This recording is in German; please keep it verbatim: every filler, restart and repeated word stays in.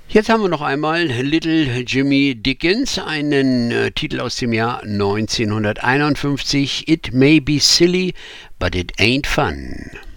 Jetzt haben wir noch einmal Little Jimmy Dickens, einen äh, Titel aus dem Jahr neunzehnhunderteinundfünfzig. It may be silly, but it ain't fun.